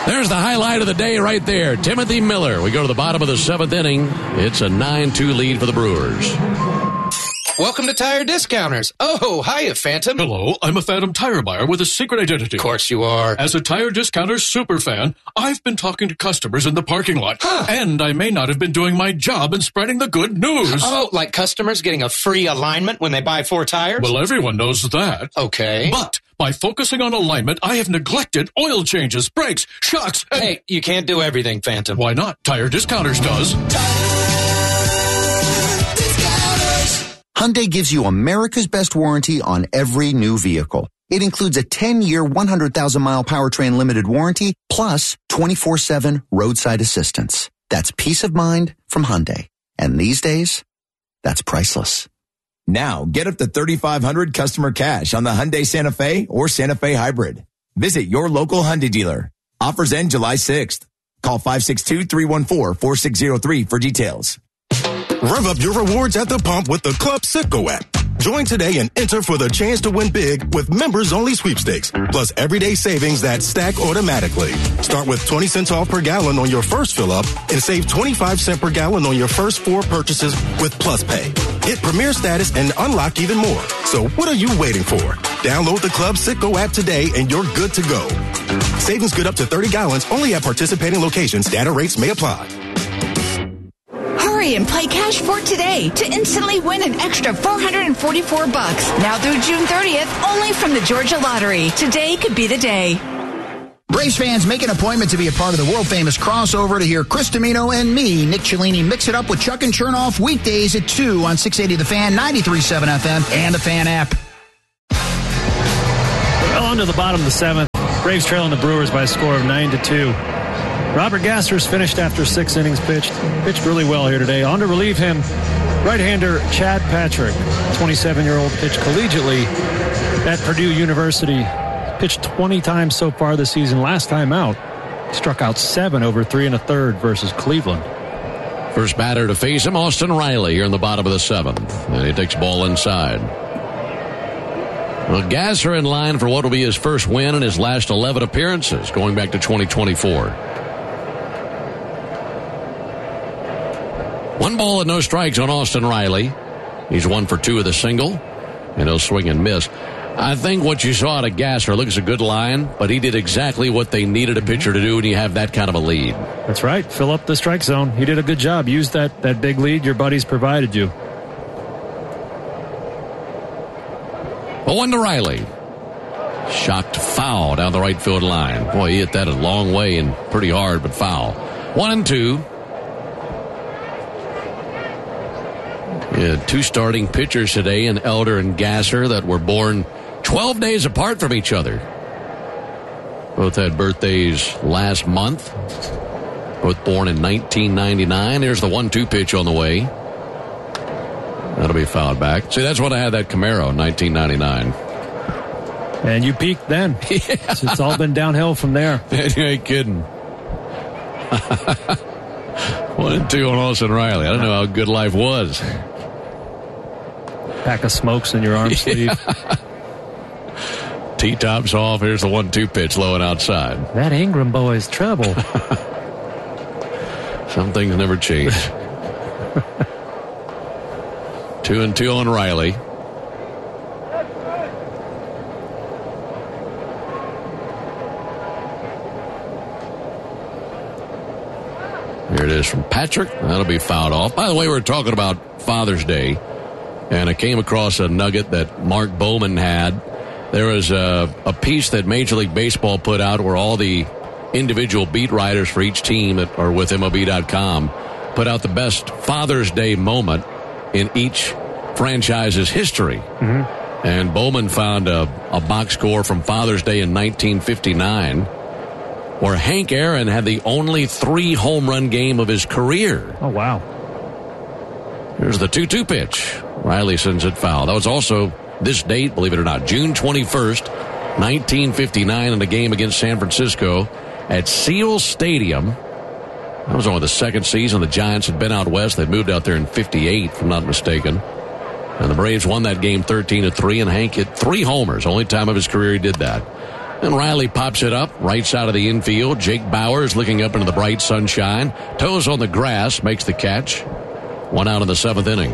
There's the highlight of the day right there. Timothy Miller. We go to the bottom of the 7th inning. It's a 9-2 lead for the Brewers. Welcome to Tire Discounters. Oh, hiya, Phantom. Hello, I'm a Phantom tire buyer with a secret identity. Of course you are. As a Tire Discounters super fan, I've been talking to customers in the parking lot. Huh. And I may not have been doing my job in spreading the good news. Oh, like customers getting a free alignment when they buy 4 tires? Well, everyone knows that. Okay. But by focusing on alignment, I have neglected oil changes, brakes, shocks, and... Hey, you can't do everything, Phantom. Why not? Tire Discounters does. Hyundai gives you America's best warranty on every new vehicle. It includes a 10-year, 100,000-mile powertrain limited warranty, plus 24/7 roadside assistance. That's peace of mind from Hyundai. And these days, that's priceless. Now, get up to $3,500 customer cash on the Hyundai Santa Fe or Santa Fe Hybrid. Visit your local Hyundai dealer. Offers end July 6th. Call 562-314-4603 for details. Rev up your rewards at the pump with the Club Citgo app. Join today and enter for the chance to win big with members-only sweepstakes, plus everyday savings that stack automatically. Start with 20 cents off per gallon on your first fill-up and save 25 cents per gallon on your first 4 purchases with Plus Pay. Hit Premier status and unlock even more. So what are you waiting for? Download the Club Citgo app today and you're good to go. Savings good up to 30 gallons only at participating locations. Data rates may apply. Hurry and play Cash for today to instantly win an extra $444. Now through June 30th, only from the Georgia Lottery. Today could be the day. Braves fans, make an appointment to be a part of the world-famous crossover to hear Chris Domino and me, Nick Cellini, mix it up with Chuck and Chernoff weekdays at 2 on 680 The Fan, 93.7 FM, and the Fan app. Well, on to the bottom of the 7th. Braves trailing the Brewers by a score of 9-2. Robert Gasser's finished after 6 innings pitched. Pitched really well here today. On to relieve him, right-hander Chad Patrick, 27-year-old, pitched collegiately at Purdue University. Pitched 20 times so far this season. Last time out, struck out 7 over 3 1/3 versus Cleveland. First batter to face him, Austin Riley, here in the bottom of the 7th. And he takes ball inside. Well, Gasser in line for what will be his first win in his last 11 appearances, going back to 2024. 1 ball and no strikes on Austin Riley. He's 1 for 2 with a single, and he'll swing and miss. I think what you saw out of Gasser looks a good line, but he did exactly what they needed a pitcher to do when you have that kind of a lead. That's right. Fill up the strike zone. He did a good job. Use that big lead your buddies provided you. 0-1 to Riley. Shocked foul down the right field line. Boy, he hit that a long way and pretty hard, but foul. 1-2. We had 2 starting pitchers today in Elder and Gasser that were born 12 days apart from each other. Both had birthdays last month. Both born in 1999. There's the 1-2 pitch on the way. That'll be fouled back. See, that's when I had that Camaro in 1999. And you peaked then. Yeah. So it's all been downhill from there. You ain't kidding. 1-2 on Austin Riley. I don't know how good life was. Pack of smokes in your arm sleeve. T-tops off. Here's the 1-2 pitch low and outside. That Ingram boy's trouble. Some things never change. 2-2 on Riley. Here it is from Patrick. That'll be fouled off. By the way, we're talking about Father's Day, and I came across a nugget that Mark Bowman had. There was a piece that Major League Baseball put out where all the individual beat writers for each team that are with MLB.com put out the best Father's Day moment in each franchise's history. Mm-hmm. And Bowman found a box score from Father's Day in 1959 where Hank Aaron had the only 3 home run game of his career. Oh, wow. Here's the 2-2 pitch. Riley sends it foul. That was also this date, believe it or not, June 21st, 1959, in a game against San Francisco at Seal Stadium. That was only the second season the Giants had been out west. They moved out there in 58, if I'm not mistaken. And the Braves won that game 13-3, and Hank hit 3 homers. Only time of his career he did that. And Riley pops it up, right side of the infield. Jake Bowers looking up into the bright sunshine. Toes on the grass, makes the catch. 1 out in the 7th inning.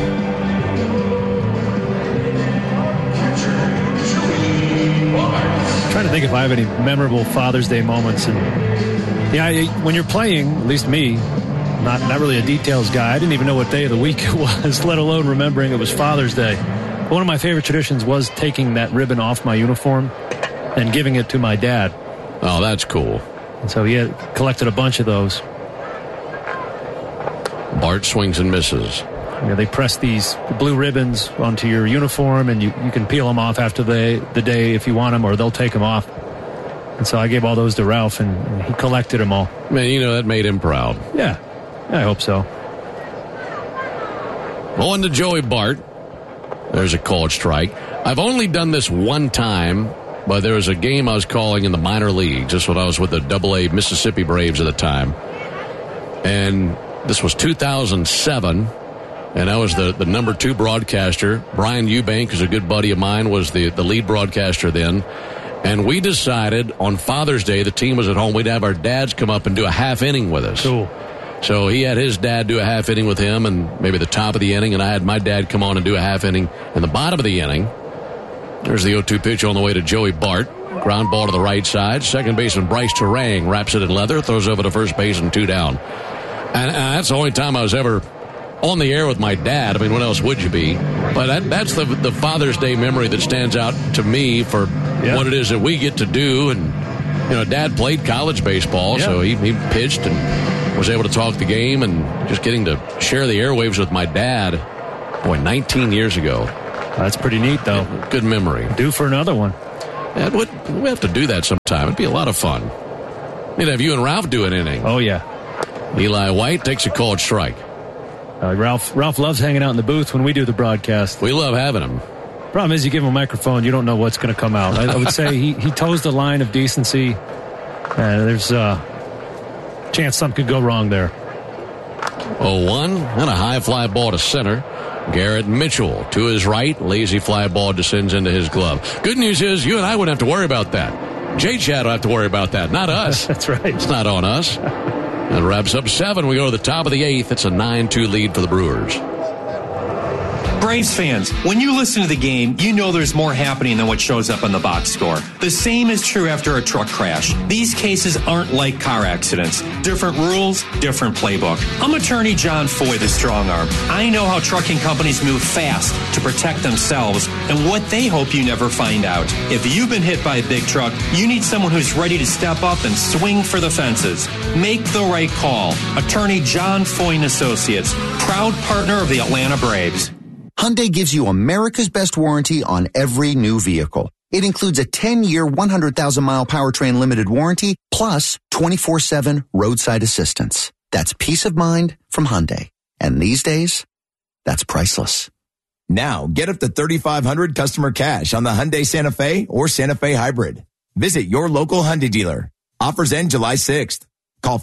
I'm trying to think if I have any memorable Father's Day moments. And yeah, when you're playing, at least me, not really a details guy. I didn't even know what day of the week it was, let alone remembering it was Father's Day. One of my favorite traditions was taking that ribbon off my uniform and giving it to my dad. Oh, that's cool. And so he had collected a bunch of those. Bart swings and misses. You know, they press these blue ribbons onto your uniform, and you can peel them off after the day if you want them, or they'll take them off. And so I gave all those to Ralph, and he collected them all. Man, you know, that made him proud. Yeah, I hope so. On to Joey Bart. There's a called strike. I've only done this one time, but there was a game I was calling in the minor leagues. Just when I was with the AA Mississippi Braves at the time. And this was 2007, and I was the number 2 broadcaster. Brian Eubank, who's a good buddy of mine, was the lead broadcaster then. And we decided on Father's Day, the team was at home, we'd have our dads come up and do a half inning with us. Cool. So he had his dad do a half inning with him and maybe the top of the inning, and I had my dad come on and do a half inning in the bottom of the inning. There's the 0-2 pitch on the way to Joey Bart. Ground ball to the right side. Second baseman Bryce Terang wraps it in leather, throws over to first base and 2 down. And that's the only time I was ever on the air with my dad. I mean, what else would you be? But that's the Father's Day memory that stands out to me for what it is that we get to do. And, you know, Dad played college baseball, so he pitched and was able to talk the game, and just getting to share the airwaves with my dad, 19 years ago. That's pretty neat, though. Good memory. Due for another one. Yeah, we have to do that sometime. It'd be a lot of fun. We'd have you and Ralph do an inning. Oh, yeah. Eli White takes a called strike. Ralph loves hanging out in the booth when we do the broadcast. We love having him. Problem is, you give him a microphone, you don't know what's going to come out. I would say he toes the line of decency. There's a chance something could go wrong there. 0-1 and a high fly ball to center. Garrett Mitchell to his right. Lazy fly ball descends into his glove. Good news is you and I wouldn't have to worry about that. J-Chad will have to worry about that, not us. That's right. It's not on us. And wraps up 7. We go to the top of the 8th. It's a 9-2 lead for the Brewers. Braves fans, when you listen to the game, you know there's more happening than what shows up on the box score. The same is true after a truck crash. These cases aren't like car accidents. Different rules, different playbook. I'm attorney John Foy, the strong arm. I know how trucking companies move fast to protect themselves and what they hope you never find out. If you've been hit by a big truck, you need someone who's ready to step up and swing for the fences. Make the right call. Attorney John Foy & Associates, proud partner of the Atlanta Braves. Hyundai gives you America's best warranty on every new vehicle. It includes a 10-year, 100,000-mile powertrain limited warranty, plus 24/7 roadside assistance. That's peace of mind from Hyundai. And these days, that's priceless. Now, get up to $3,500 customer cash on the Hyundai Santa Fe or Santa Fe Hybrid. Visit your local Hyundai dealer. Offers end July 6th. Call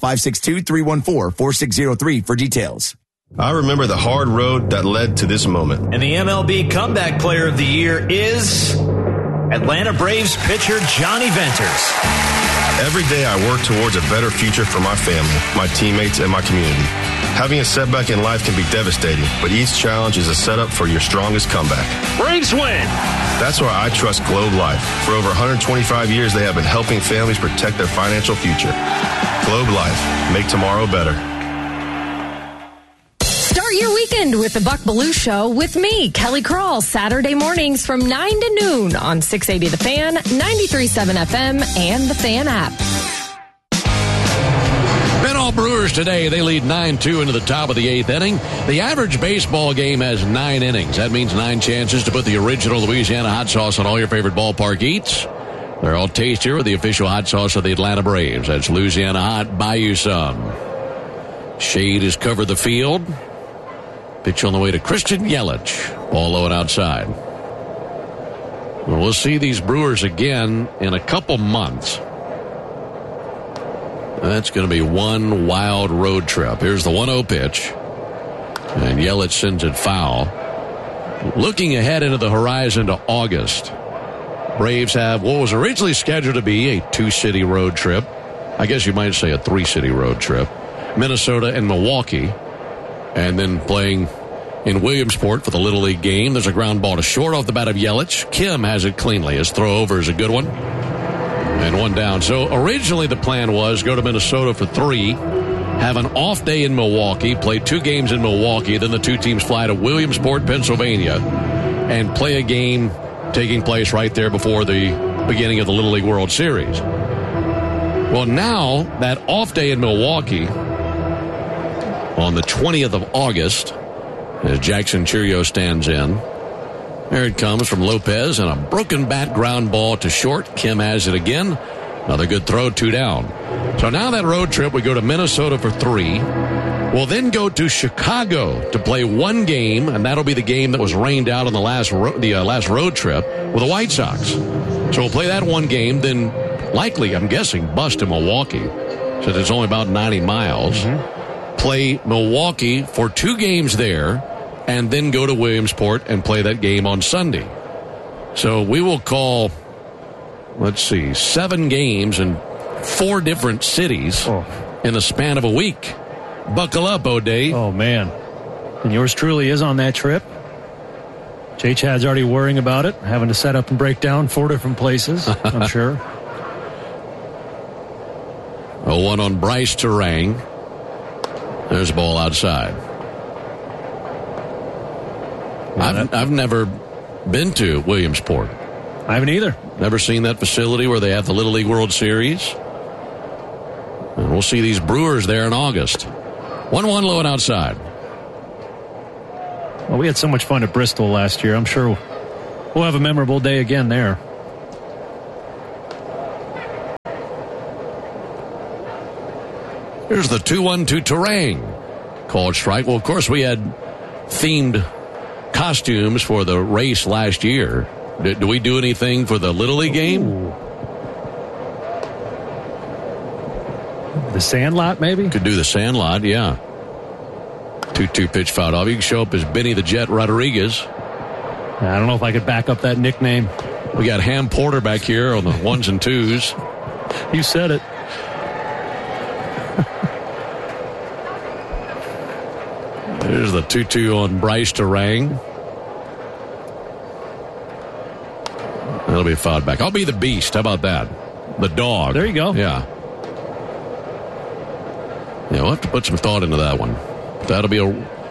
562-314-4603 for details. I remember the hard road that led to this moment. And the MLB Comeback Player of the Year is Atlanta Braves pitcher Johnny Venters. Every day I work towards a better future for my family, my teammates, and my community. Having a setback in life can be devastating, but each challenge is a setup for your strongest comeback. Braves win! That's why I trust Globe Life. For over 125 years, they have been helping families protect their financial future. Globe Life. Make tomorrow better. Start your weekend with the Buck Belue Show with me, Kelly Crawl, Saturday mornings from 9 to noon on 680 The Fan, 93.7 FM, and the Fan app. All Brewers today, they lead 9-2 into the top of the 8th inning. The average baseball game has 9 innings. That means 9 chances to put the original Louisiana hot sauce on all your favorite ballpark eats. They're all tastier with the official hot sauce of the Atlanta Braves. That's Louisiana Hot. Buy you some. Shade has covered the field. Pitch on the way to Christian Yelich. Ball low and outside. Well, we'll see these Brewers again in a couple months. That's going to be one wild road trip. Here's the 1-0 pitch. And Yelich sends it foul. Looking ahead into the horizon to August. Braves have what was originally scheduled to be a 2-city road trip. I guess you might say a 3-city road trip. Minnesota and Milwaukee. And then playing in Williamsport for the Little League game. There's a ground ball to short off the bat of Yelich. Kim has it cleanly. His throw over is a good one. And one down. So originally the plan was go to Minnesota for 3, have an off day in Milwaukee, play 2 games in Milwaukee, then the 2 teams fly to Williamsport, Pennsylvania, and play a game taking place right there before the beginning of the Little League World Series. Well, now that off day in Milwaukee on the 20th of August, as Jackson Cheerio stands in, there it comes from Lopez, and a broken bat ground ball to short. Kim has it again. Another good throw, 2 down. So now that road trip, we go to Minnesota for 3. We'll then go to Chicago to play 1 game, and that'll be the game that was rained out on the last road trip with the White Sox. So we'll play that 1 game, then likely, I'm guessing, bus to Milwaukee, since it's only about 90 miles. Play Milwaukee for 2 games there, and then go to Williamsport and play that game on Sunday. So we will call, 7 games in 4 different cities in the span of a week. Buckle up, O'Day. Oh, man. And yours truly is on that trip. J-Chad's already worrying about it, having to set up and break down 4 different places, I'm sure. 0-1 on Bryce Terang. There's a ball outside. I've never been to Williamsport. I haven't either. Never seen that facility where they have the Little League World Series. And we'll see these Brewers there in August. 1-1 low and outside. Well, we had so much fun at Bristol last year. I'm sure we'll have a memorable day again there. Here's the 2-1 to Terang. Called strike. Well, of course, we had themed costumes for the race last year. Do we do anything for the Little League game? Ooh. The Sandlot, maybe? Could do the Sandlot, yeah. 2-2 pitch fouled off. You can show up as Benny the Jet Rodriguez. I don't know if I could back up that nickname. We got Ham Porter back here on the 1s and 2s. You said it. There's the 2-2 on Bryce Terang. That'll be a foul back. I'll be the beast. How about that? The dog. There you go. Yeah. We'll have to put some thought into that one. That'll be a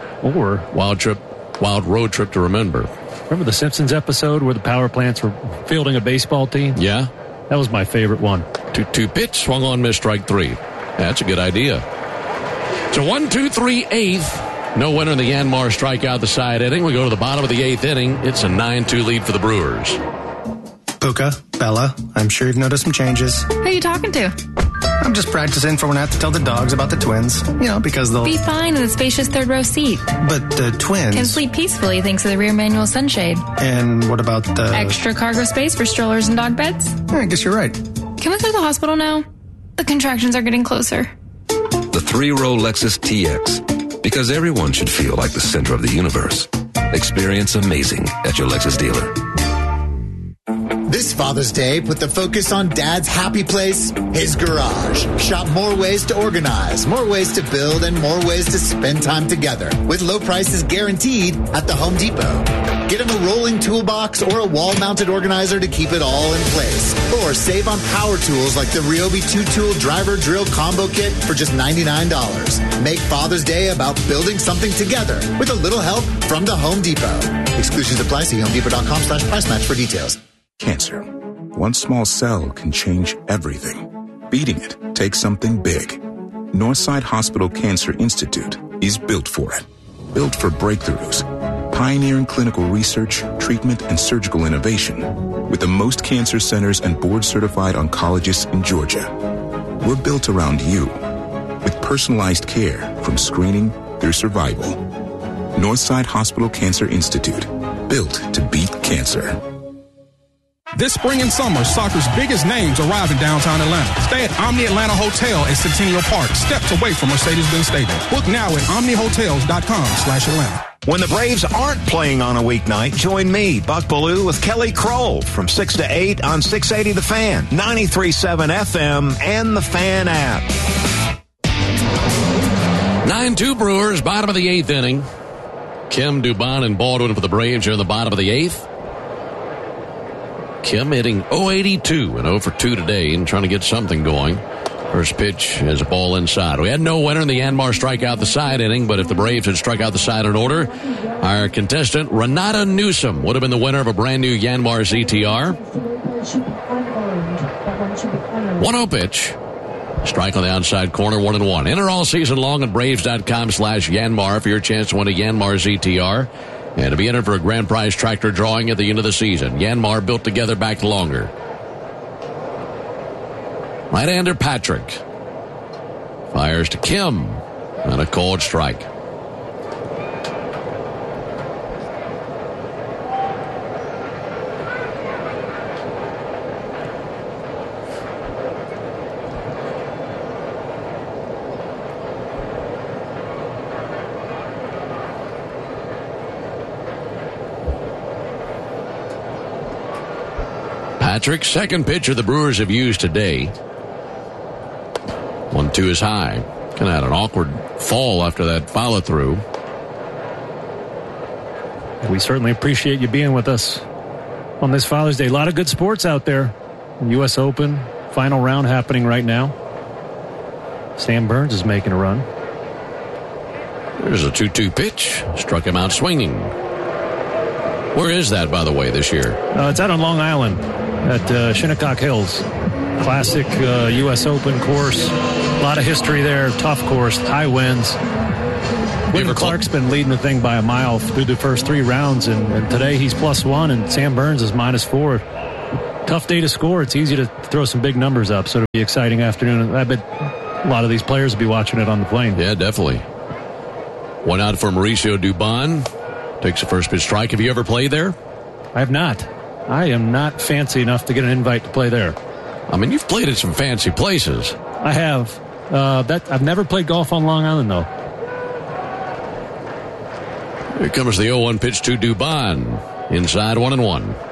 wild road trip to remember. Remember the Simpsons episode where the power plants were fielding a baseball team? Yeah. That was my favorite one. 2-2 pitch, swung on, missed, strike 3. That's a good idea. So 1-2-3 8th. No winner in the Yanmar strikeout the side inning. We go to the bottom of the 8th inning. It's a 9-2 lead for the Brewers. Puka, Bella, I'm sure you've noticed some changes. Who are you talking to? I'm just practicing for when I have to tell the dogs about the twins. Because they'll be fine in the spacious 3rd row seat. But the twins can sleep peacefully thanks to the rear manual sunshade. And what about the extra cargo space for strollers and dog beds? Yeah, I guess you're right. Can we go to the hospital now? The contractions are getting closer. The 3-row Lexus TX. Because everyone should feel like the center of the universe. Experience amazing at your Lexus dealer. This Father's Day, put the focus on Dad's happy place, his garage. Shop more ways to organize, more ways to build, and more ways to spend time together. With low prices guaranteed at the Home Depot. Get him a rolling toolbox or a wall-mounted organizer to keep it all in place. Or save on power tools like the Ryobi 2-tool driver drill combo kit for just $99. Make Father's Day about building something together with a little help from the Home Depot. Exclusions apply. See HomeDepot.com/price match for details. Cancer. One small cell can change everything. Beating it takes something big. Northside Hospital Cancer Institute is built for it. Built for breakthroughs. Pioneering clinical research, treatment, and surgical innovation. With the most cancer centers and board-certified oncologists in Georgia. We're built around you. With personalized care from screening through survival. Northside Hospital Cancer Institute. Built to beat cancer. This spring and summer, soccer's biggest names arrive in downtown Atlanta. Stay at Omni Atlanta Hotel at Centennial Park, steps away from Mercedes-Benz Stadium. Book now at omnihotels.com/Atlanta. When the Braves aren't playing on a weeknight, join me, Buck Bellew, with Kelly Kroll from 6 to 8 on 680 The Fan, 93.7 FM, and the Fan app. 9-2 Brewers, bottom of the 8th inning. Kim, Dubon, and Baldwin for the Braves are in the bottom of the 8th. Kim hitting 082 and 0 for 2 today and trying to get something going. First pitch is a ball inside. We had no winner in the Yanmar strikeout the side inning, but if the Braves had struck out the side in order, our contestant, Renata Newsom, would have been the winner of a brand new Yanmar ZTR. 1-0 pitch. Strike on the outside corner, 1-1. Enter all season long at Braves.com/Yanmar for your chance to win a Yanmar ZTR and to be entered for a grand prize tractor drawing at the end of the season. Yanmar, built together, back longer. Right-hander Patrick fires to Kim on a called strike. Patrick, second pitcher the Brewers have used today. 1-2 is high. Kind of had an awkward fall after that follow-through. We certainly appreciate you being with us on this Father's Day. A lot of good sports out there. U.S. Open, final round happening right now. Sam Burns is making a run. There's a 2-2 pitch. Struck him out swinging. Where is that, by the way, this year? It's out on Long Island at Shinnecock Hills. Classic U.S. Open course. A lot of history there. Tough course. High winds. Wyndham Clark's been leading the thing by a mile through the first 3 rounds, and today he's +1, and Sam Burns is -4. Tough day to score. It's easy to throw some big numbers up, so it'll be an exciting afternoon. I bet a lot of these players will be watching it on the plane. Yeah, definitely. One out for Mauricio Dubon. Takes a first pitch strike. Have you ever played there? I have not. I am not fancy enough to get an invite to play there. I mean, you've played at some fancy places. I have. I've never played golf on Long Island, though. Here comes the 0-1 pitch to Dubon. Inside, 1-1.